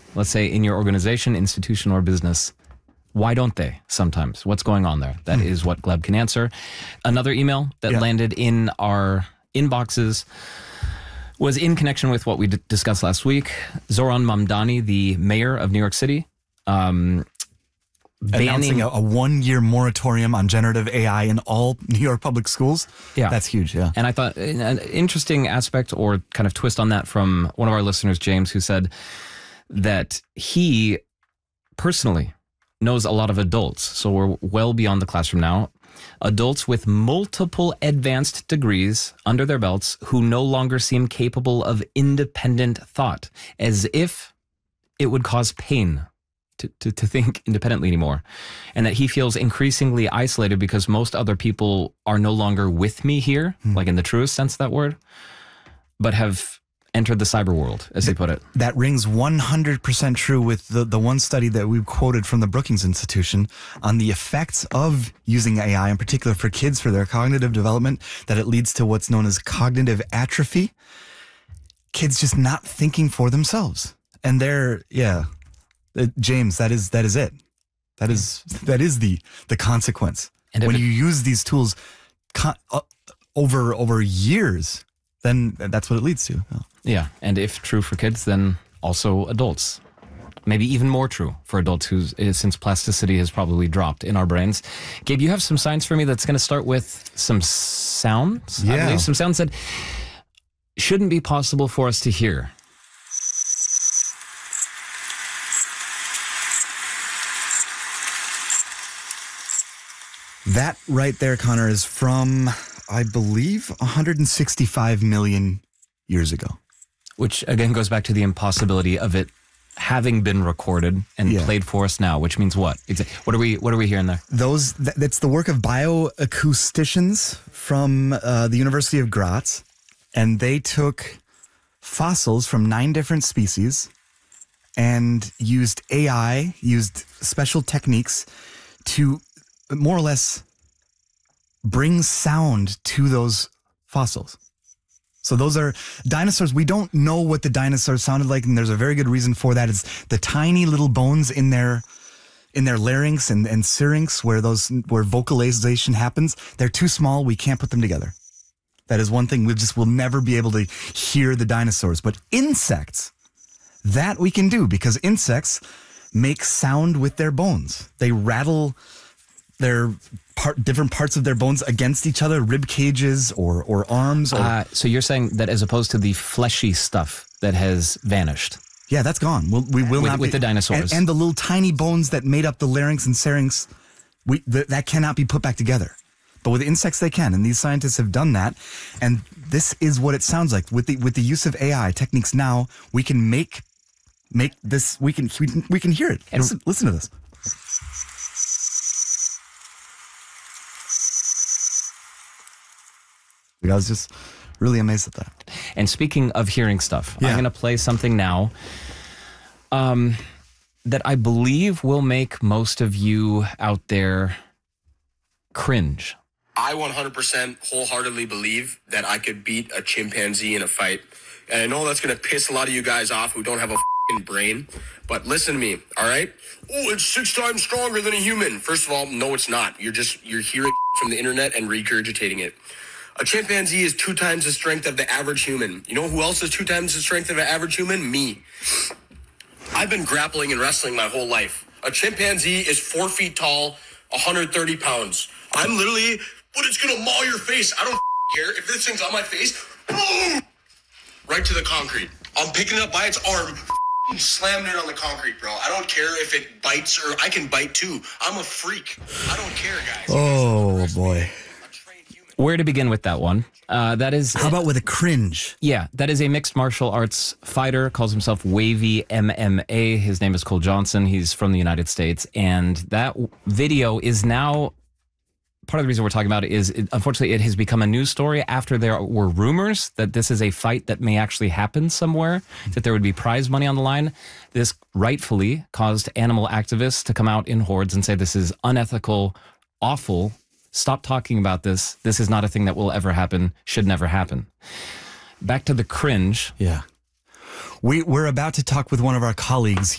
let's say in your organization, institution, or business? Why don't they sometimes? What's going on there? That is what Gleb can answer. Another email that landed in our inboxes was in connection with what we discussed last week. Zoran Mamdani, the mayor of New York City, announcing a 1-year moratorium on generative AI in all New York public schools. Yeah. That's huge, yeah. And I thought an interesting aspect or kind of twist on that from one of our listeners, James, who said that he personally knows a lot of adults. So we're well beyond the classroom now. Adults with multiple advanced degrees under their belts who no longer seem capable of independent thought, as if it would cause pain to think independently anymore. And that he feels increasingly isolated because most other people are no longer with me here, like in the truest sense of that word, but have entered the cyber world, as he put it. That rings 100% true with the one study that we quoted from the Brookings Institution on the effects of using AI, in particular for kids, for their cognitive development, that it leads to what's known as cognitive atrophy. Kids just not thinking for themselves. And James, that is it. That is the consequence. And when you use these tools over years, then that's what it leads to. Yeah, and if true for kids, then also adults. Maybe even more true for adults since plasticity has probably dropped in our brains. Gabe, you have some science for me that's going to start with some sounds. Yeah. I believe some sounds that shouldn't be possible for us to hear. That right there, Connor, is from, I believe, 165 million years ago. Which, again, goes back to the impossibility of it having been recorded and played for us now, which means what? What are we hearing there? That's the work of bioacousticians from the University of Graz, and they took fossils from 9 different species and used AI, used special techniques to more or less bring sound to those fossils. So those are dinosaurs. We don't know what the dinosaurs sounded like, and there's a very good reason for that. It's the tiny little bones in their larynx and syrinx where vocalization happens. They're too small. We can't put them together. That is one thing we'll never be able to hear the dinosaurs. But insects, that we can do, because insects make sound with their bones. They rattle their different parts of their bones against each other, rib cages or arms. So you're saying that as opposed to the fleshy stuff that has vanished. Yeah, that's gone. We will not with the dinosaurs. And the little tiny bones that made up the larynx and syrinx, that cannot be put back together. But with insects, they can, and these scientists have done that. And this is what it sounds like with the use of AI techniques. Now we can make this. We can hear it. And listen to this. I was just really amazed at that. And speaking of hearing stuff, I'm going to play something now that I believe will make most of you out there cringe. I 100% wholeheartedly believe that I could beat a chimpanzee in a fight. And I know that's going to piss a lot of you guys off who don't have a f***ing brain. But listen to me, all right? Oh, it's 6 times stronger than a human. First of all, no, it's not. You're hearing from the internet and regurgitating it. A chimpanzee is 2 times the strength of the average human. You know who else is 2 times the strength of an average human? Me. I've been grappling and wrestling my whole life. A chimpanzee is 4 feet tall, 130 pounds. I'm literally, but it's gonna maul your face. I don't care. If this thing's on my face, boom! Right to the concrete. I'm picking it up by its arm, slamming it on the concrete, bro. I don't care if it bites, or I can bite too. I'm a freak. I don't care, guys. Oh, boy. Where to begin with that one? That is. How about with a cringe? Yeah, that is a mixed martial arts fighter, calls himself Wavy MMA. His name is Cole Johnson. He's from the United States. And that video is now, part of the reason we're talking about it is, unfortunately, it has become a news story after there were rumors that this is a fight that may actually happen somewhere, that there would be prize money on the line. This rightfully caused animal activists to come out in hordes and say this is unethical, awful. Stop talking about this. This is not a thing that will ever happen, should never happen. Back to the cringe. Yeah. We're about to talk with one of our colleagues